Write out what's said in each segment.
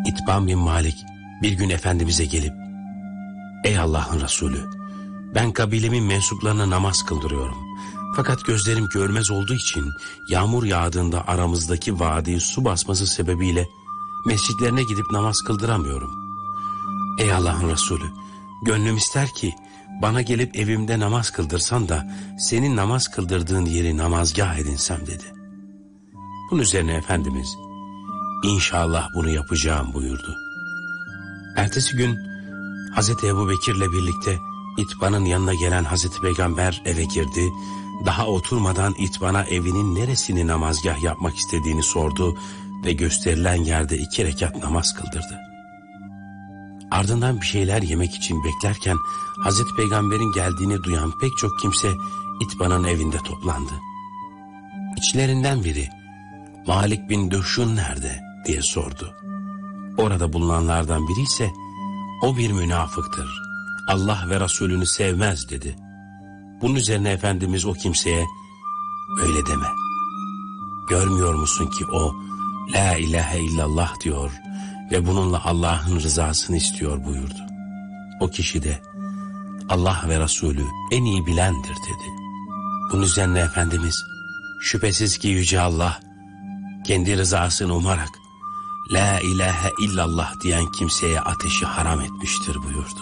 İtban bin Malik bir gün Efendimiz'e gelip, "Ey Allah'ın Resulü, ben kabilemin mensuplarına namaz kıldırıyorum. Fakat gözlerim görmez olduğu için yağmur yağdığında aramızdaki vadiyi su basması sebebiyle mescitlerine gidip namaz kıldıramıyorum. Ey Allah'ın Resulü, gönlüm ister ki bana gelip evimde namaz kıldırsan da senin namaz kıldırdığın yeri namazgah edinsem" dedi. Bunun üzerine Efendimiz, "İnşallah bunu yapacağım" buyurdu. Ertesi gün Hazreti Ebubekir'le birlikte İtban'ın yanına gelen Hazreti Peygamber eve girdi. Daha oturmadan İtban'a evinin neresini namazgah yapmak istediğini sordu ve gösterilen yerde 2 rekat namaz kıldırdı. Ardından bir şeyler yemek için beklerken Hazreti Peygamber'in geldiğini duyan pek çok kimse İtban'ın evinde toplandı. İçlerinden biri, "Malik bin Duşun nerede?" diye sordu. Orada bulunanlardan biri ise, "O bir münafıktır, Allah ve Resulünü sevmez" dedi. Bunun üzerine Efendimiz o kimseye, "Öyle deme. Görmüyor musun ki o La ilahe illallah diyor ve bununla Allah'ın rızasını istiyor" buyurdu. O kişi de, "Allah ve Resulü en iyi bilendir" dedi. Bunun üzerine Efendimiz, "Şüphesiz ki Yüce Allah kendi rızasını umarak La ilahe illallah diyen kimseye ateşi haram etmiştir" buyurdu.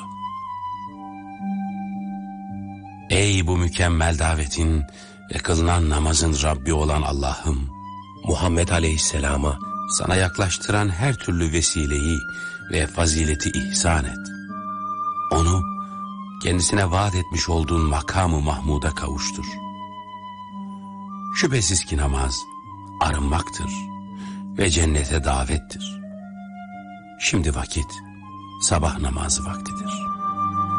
Ey bu mükemmel davetin ve kılınan namazın Rabbi olan Allah'ım, Muhammed Aleyhisselam'a sana yaklaştıran her türlü vesileyi ve fazileti ihsan et. Onu kendisine vaat etmiş olduğun makamı Mahmud'a kavuştur. Şüphesiz ki namaz arınmaktır ve cennete davettir. Şimdi vakit sabah namazı vaktidir.